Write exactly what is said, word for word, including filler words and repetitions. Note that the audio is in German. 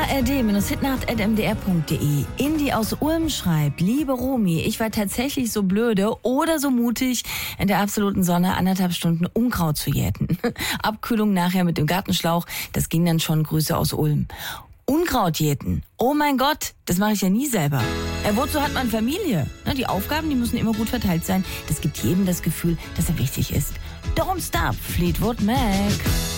ard-hitnacht at m d r punkt d e. Indi aus Ulm schreibt: Liebe Romy, ich war tatsächlich so blöde oder so mutig, in der absoluten Sonne anderthalb Stunden Unkraut zu jäten. Abkühlung nachher mit dem Gartenschlauch, das ging dann schon. Grüße aus Ulm. Unkraut jäten. Oh mein Gott, das mache ich ja nie selber. Äh, wozu hat man Familie? Na, die Aufgaben, die müssen immer gut verteilt sein. Das gibt jedem das Gefühl, dass er wichtig ist. Don't Stop, Fleetwood Mac.